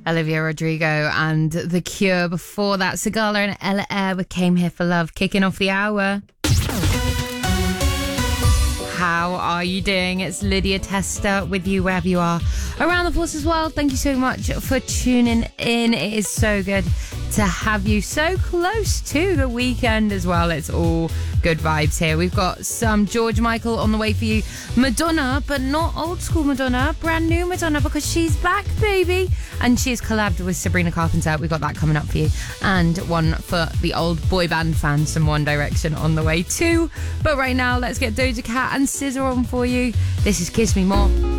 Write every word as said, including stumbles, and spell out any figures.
Olivia Rodrigo and The Cure. Before that, Sigala and Ella Eyre with Came Here for Love, kicking off the hour. How are you doing? It's Lydia Testa with you wherever you are around the Forces world. Thank you so much for tuning in. It is so good to have you so close to the weekend as well. It's all good vibes here. We've got some George Michael on the way for you. Madonna, but not old school Madonna, brand new Madonna, because she's back, baby. And she's collabed with Sabrina Carpenter. We've got that coming up for you. And one for the old boy band fans, some One Direction on the way too. But right now, let's get Doja Cat and S Z A on for you. This is Kiss Me More.